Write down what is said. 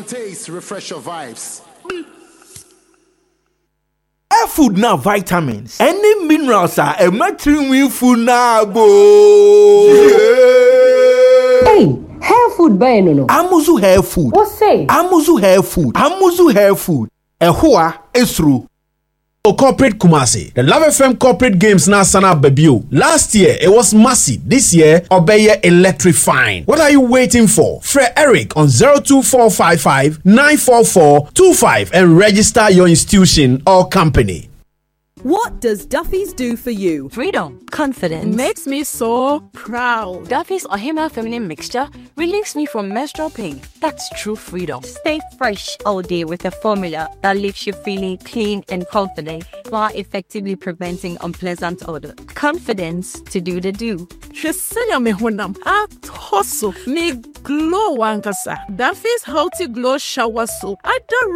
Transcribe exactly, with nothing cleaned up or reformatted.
taste, refresh your vibes. Air food now vitamins. Any minerals are a matching food now, bo. Hey, hair food buy no no. Amuzu hair food. What say? Amuzu hair food. Amuzu hair food. Ehua esru. Corporate Kumasi. The Love F M corporate games now sana babio. Last year it was massive. This year Obeye electrifying. What are you waiting for? Fred Eric on zero two four five five nine four four two five and register your institution or company. What does Duffy's do for you? Freedom. Confidence. Makes me so proud. Duffy's Ohima feminine mixture relieves me from menstrual pain. That's true freedom. Stay fresh all day with a formula that leaves you feeling clean and confident while effectively preventing unpleasant odor. Confidence to do the do. Shesenya me honam. Atoso. Me glow wankasa. Duffy's healthy glow shower soap. I don't